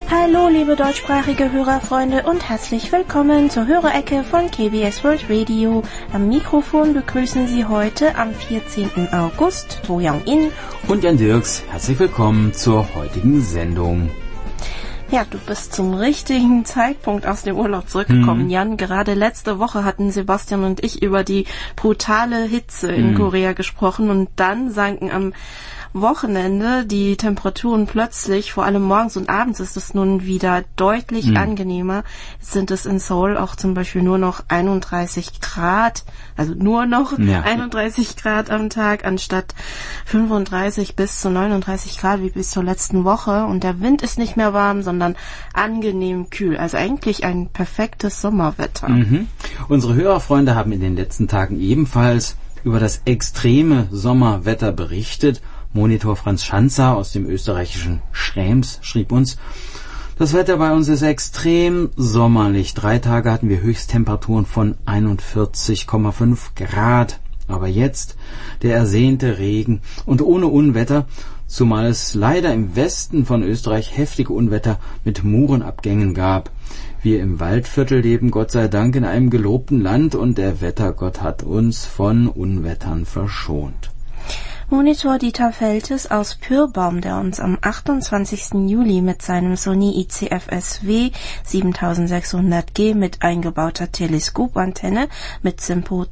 Hallo liebe deutschsprachige Hörerfreunde und herzlich willkommen zur Hörerecke von KBS World Radio. Am Mikrofon begrüßen Sie heute am 14. August So Young-in und Jan Dirks. Herzlich willkommen zur heutigen Sendung. Ja, du bist zum richtigen Zeitpunkt aus dem Urlaub zurückgekommen, Jan. Gerade letzte Woche hatten Sebastian und ich über die brutale Hitze in Korea gesprochen und dann sanken am Wochenende die Temperaturen plötzlich, vor allem morgens und abends ist es nun wieder deutlich angenehmer. Jetzt sind es in Seoul auch zum Beispiel nur noch 31 Grad, also nur noch 31 Grad am Tag, anstatt 35 bis zu 39 Grad wie bis zur letzten Woche. Und der Wind ist nicht mehr warm, sondern angenehm kühl. Also eigentlich ein perfektes Sommerwetter. Unsere Hörerfreunde haben in den letzten Tagen ebenfalls über das extreme Sommerwetter berichtet. Monitor Franz Schanzer aus dem österreichischen Schrems schrieb uns: Das Wetter bei uns ist extrem sommerlich. 3 Tage hatten wir Höchsttemperaturen von 41,5 Grad. Aber jetzt der ersehnte Regen und ohne Unwetter, zumal es leider im Westen von Österreich heftige Unwetter mit Murenabgängen gab. Wir im Waldviertel leben Gott sei Dank in einem gelobten Land und der Wettergott hat uns von Unwettern verschont. Monitor Dieter Feltes aus Pyrbaum, der uns am 28. Juli mit seinem Sony ICFSW 7600G mit eingebauter Teleskopantenne mit Simpo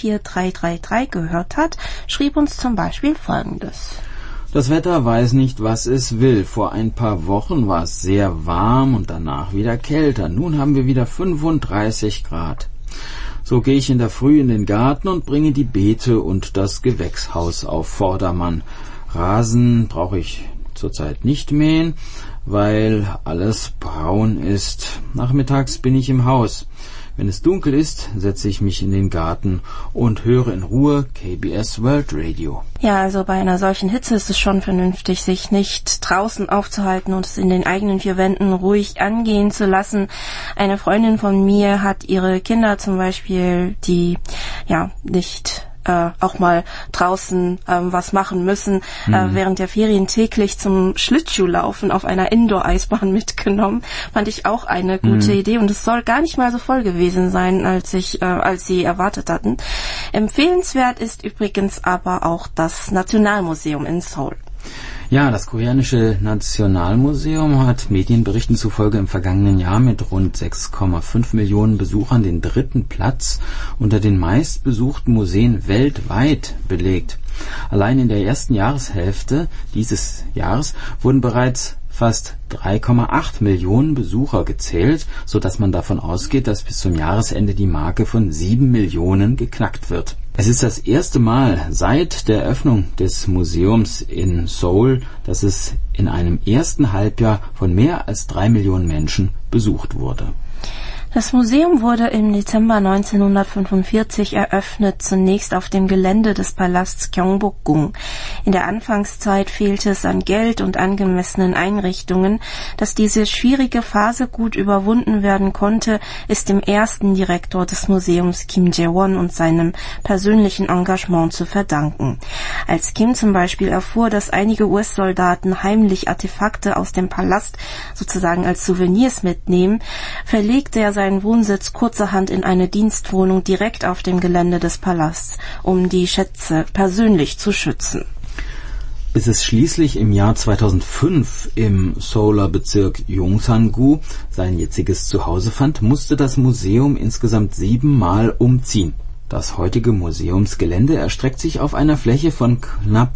34333 gehört hat, schrieb uns zum Beispiel Folgendes. Das Wetter weiß nicht, was es will. Vor ein paar Wochen war es sehr warm und danach wieder kälter. Nun haben wir wieder 35 Grad. So gehe ich in der Früh in den Garten und bringe die Beete und das Gewächshaus auf Vordermann. Rasen brauche ich zurzeit nicht mähen, weil alles braun ist. Nachmittags bin ich im Haus. Wenn es dunkel ist, setze ich mich in den Garten und höre in Ruhe KBS World Radio. Ja, also bei einer solchen Hitze ist es schon vernünftig, sich nicht draußen aufzuhalten und es in den eigenen 4 Wänden ruhig angehen zu lassen. Eine Freundin von mir hat ihre Kinder zum Beispiel, die nicht auch mal draußen was machen müssen, während der Ferien täglich zum Schlittschuhlaufen auf einer Indoor-Eisbahn mitgenommen. Fand ich auch eine gute Idee und es soll gar nicht mal so voll gewesen sein, als sie erwartet hatten. Empfehlenswert ist übrigens aber auch das Nationalmuseum in Seoul. Ja, das koreanische Nationalmuseum hat Medienberichten zufolge im vergangenen Jahr mit rund 6,5 Millionen Besuchern den 3. Platz unter den meistbesuchten Museen weltweit belegt. Allein in der ersten Jahreshälfte dieses Jahres wurden bereits fast 3,8 Millionen Besucher gezählt, so dass man davon ausgeht, dass bis zum Jahresende die Marke von 7 Millionen geknackt wird. Es ist das erste Mal seit der Eröffnung des Museums in Seoul, dass es in einem ersten Halbjahr von mehr als 3 Millionen Menschen besucht wurde. Das Museum wurde im Dezember 1945 eröffnet, zunächst auf dem Gelände des Palasts Gyeongbokgung. In der Anfangszeit fehlte es an Geld und angemessenen Einrichtungen. Dass diese schwierige Phase gut überwunden werden konnte, ist dem ersten Direktor des Museums Kim Jae-won und seinem persönlichen Engagement zu verdanken. Als Kim zum Beispiel erfuhr, dass einige US-Soldaten heimlich Artefakte aus dem Palast sozusagen als Souvenirs mitnehmen, verlegte er seinen Wohnsitz kurzerhand in eine Dienstwohnung direkt auf dem Gelände des Palasts, um die Schätze persönlich zu schützen. Bis es schließlich im Jahr 2005 im Seouler Bezirk Yongsan-gu sein jetziges Zuhause fand, musste das Museum insgesamt 7 Mal umziehen. Das heutige Museumsgelände erstreckt sich auf einer Fläche von knapp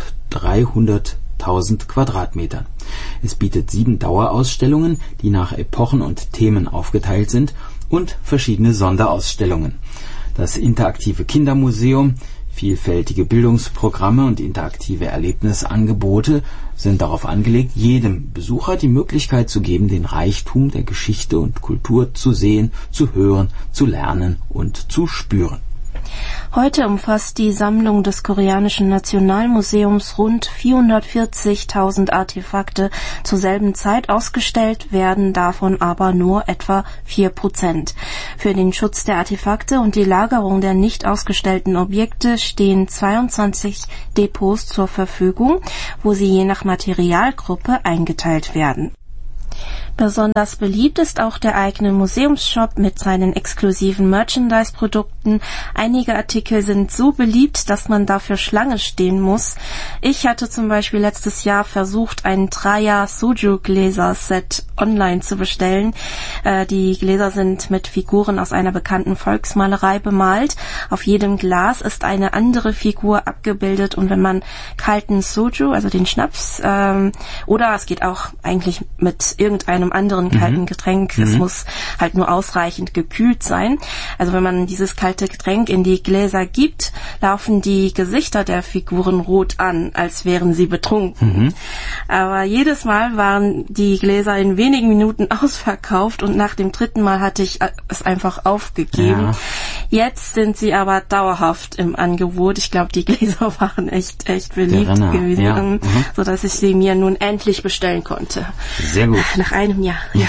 300.000 Quadratmetern. Es bietet 7 Dauerausstellungen, die nach Epochen und Themen aufgeteilt sind, und verschiedene Sonderausstellungen. Das interaktive Kindermuseum, vielfältige Bildungsprogramme und interaktive Erlebnisangebote sind darauf angelegt, jedem Besucher die Möglichkeit zu geben, den Reichtum der Geschichte und Kultur zu sehen, zu hören, zu lernen und zu spüren. Heute umfasst die Sammlung des koreanischen Nationalmuseums rund 440.000 Artefakte. Zur selben Zeit ausgestellt werden davon aber nur etwa 4%. Für den Schutz der Artefakte und die Lagerung der nicht ausgestellten Objekte stehen 22 Depots zur Verfügung, wo sie je nach Materialgruppe eingeteilt werden. Besonders beliebt ist auch der eigene Museumsshop mit seinen exklusiven Merchandise-Produkten. Einige Artikel sind so beliebt, dass man dafür Schlange stehen muss. Ich hatte zum Beispiel letztes Jahr versucht, ein 3er Soju-Gläser-Set online zu bestellen. Die Gläser sind mit Figuren aus einer bekannten Volksmalerei bemalt. Auf jedem Glas ist eine andere Figur abgebildet und wenn man kalten Soju, also den Schnaps, oder es geht auch eigentlich mit irgendeinem anderen kalten Getränk, es muss halt nur ausreichend gekühlt sein. Also wenn man dieses kalte Getränk in die Gläser gibt, laufen die Gesichter der Figuren rot an, als wären sie betrunken. Aber jedes Mal waren die Gläser in wenigen Minuten ausverkauft und nach dem 3. Mal hatte ich es einfach aufgegeben. Ja. Jetzt sind sie aber dauerhaft im Angebot. Ich glaube, die Gläser waren echt beliebt gewesen, sodass ich sie mir nun endlich bestellen konnte. Sehr gut. Nach einem Jahr. Ja.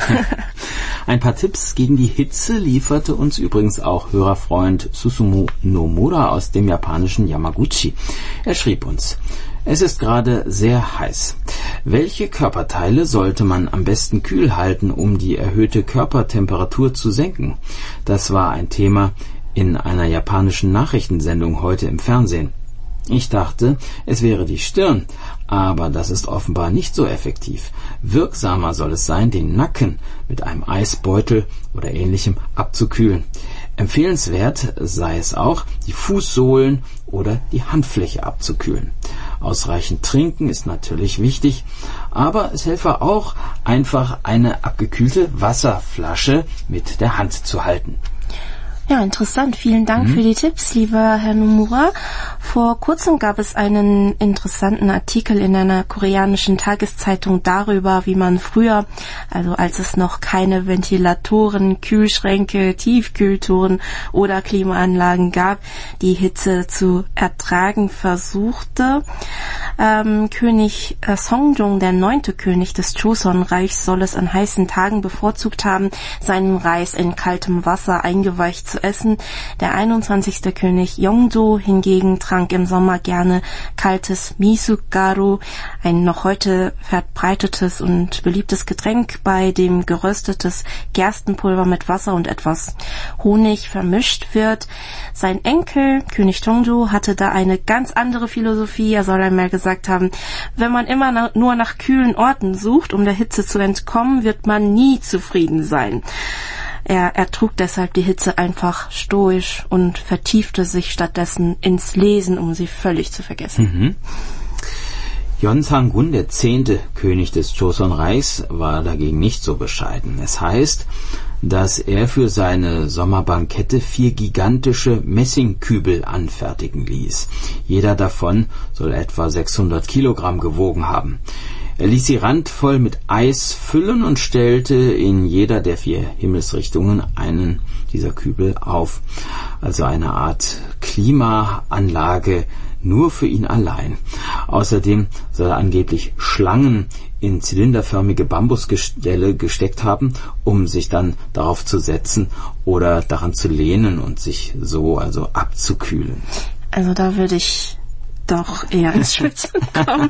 Ein paar Tipps gegen die Hitze lieferte uns übrigens auch Hörerfreund Susumu Nomura aus dem japanischen Yamaguchi. Er schrieb uns: Es ist gerade sehr heiß. Welche Körperteile sollte man am besten kühl halten, um die erhöhte Körpertemperatur zu senken? Das war ein Thema in einer japanischen Nachrichtensendung heute im Fernsehen. Ich dachte, es wäre die Stirn, aber das ist offenbar nicht so effektiv. Wirksamer soll es sein, den Nacken mit einem Eisbeutel oder Ähnlichem abzukühlen. Empfehlenswert sei es auch, die Fußsohlen oder die Handfläche abzukühlen. Ausreichend trinken ist natürlich wichtig, aber es helfe auch, einfach eine abgekühlte Wasserflasche mit der Hand zu halten. Ja, interessant. Vielen Dank für die Tipps, lieber Herr Nomura. Vor kurzem gab es einen interessanten Artikel in einer koreanischen Tageszeitung darüber, wie man früher, also als es noch keine Ventilatoren, Kühlschränke, Tiefkühltouren oder Klimaanlagen gab, die Hitze zu ertragen versuchte. König Seongjong, der 9. König des Joseon-Reichs, soll es an heißen Tagen bevorzugt haben, seinen Reis in kaltem Wasser eingeweicht zu essen. Der 21. König Yeongjo hingegen trank im Sommer gerne kaltes Miso-garu, ein noch heute verbreitetes und beliebtes Getränk, bei dem geröstetes Gerstenpulver mit Wasser und etwas Honig vermischt wird. Sein Enkel, König Cheongjo, hatte da eine ganz andere Philosophie. Er soll einmal gesagt haben, wenn man immer nur nach kühlen Orten sucht, um der Hitze zu entkommen, wird man nie zufrieden sein. Er ertrug deshalb die Hitze einfach stoisch und vertiefte sich stattdessen ins Lesen, um sie völlig zu vergessen. Yeonsan-gun, der 10. König des Joseon-Reichs, war dagegen nicht so bescheiden. Es heißt, dass er für seine Sommerbankette 4 gigantische Messingkübel anfertigen ließ. Jeder davon soll etwa 600 Kilogramm gewogen haben. Er ließ sie randvoll mit Eis füllen und stellte in jeder der 4 Himmelsrichtungen einen dieser Kübel auf. Also eine Art Klimaanlage nur für ihn allein. Außerdem soll er angeblich Schlangen in zylinderförmige Bambusgestelle gesteckt haben, um sich dann darauf zu setzen oder daran zu lehnen und sich so also abzukühlen. Also da würde ich doch eher ins Schwitzen kommen.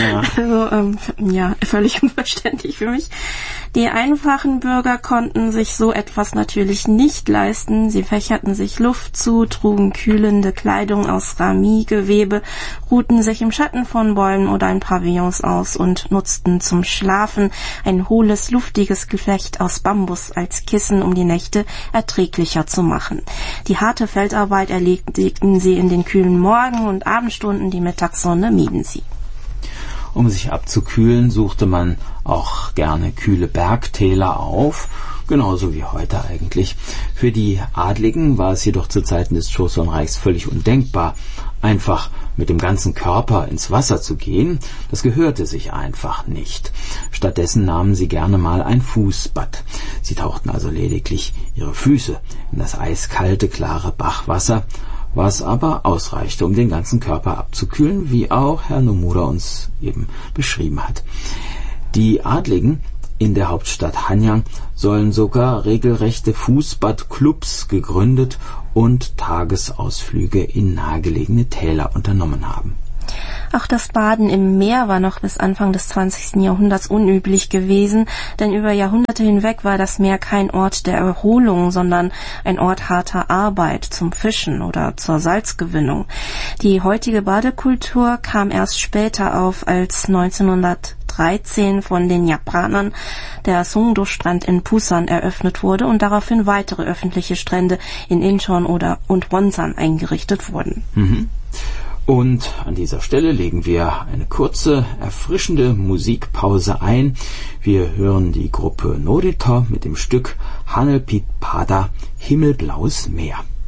Also, völlig unverständlich für mich. Die einfachen Bürger konnten sich so etwas natürlich nicht leisten. Sie fächerten sich Luft zu, trugen kühlende Kleidung aus Ramie-Gewebe, ruhten sich im Schatten von Bäumen oder in Pavillons aus und nutzten zum Schlafen ein hohles, luftiges Geflecht aus Bambus als Kissen, um die Nächte erträglicher zu machen. Die harte Feldarbeit erledigten sie in den kühlen Morgen- und Abendstunden, die Mittagssonne mieden sie. Um sich abzukühlen, suchte man auch gerne kühle Bergtäler auf, genauso wie heute eigentlich. Für die Adligen war es jedoch zu Zeiten des Joseon-Reichs völlig undenkbar, einfach mit dem ganzen Körper ins Wasser zu gehen. Das gehörte sich einfach nicht. Stattdessen nahmen sie gerne mal ein Fußbad. Sie tauchten also lediglich ihre Füße in das eiskalte, klare Bachwasser, was aber ausreichte, um den ganzen Körper abzukühlen, wie auch Herr Nomura uns eben beschrieben hat. Die Adligen in der Hauptstadt Hanyang sollen sogar regelrechte Fußbadclubs gegründet und Tagesausflüge in nahegelegene Täler unternommen haben. Auch das Baden im Meer war noch bis Anfang des 20. Jahrhunderts unüblich gewesen, denn über Jahrhunderte hinweg war das Meer kein Ort der Erholung, sondern ein Ort harter Arbeit zum Fischen oder zur Salzgewinnung. Die heutige Badekultur kam erst später auf, als 1913 von den Japanern der Songdo-Strand in Busan eröffnet wurde und daraufhin weitere öffentliche Strände in Incheon und Wonsan eingerichtet wurden. Und an dieser Stelle legen wir eine kurze, erfrischende Musikpause ein. Wir hören die Gruppe Norito mit dem Stück Haneulpit Pada, Himmelblaues Meer.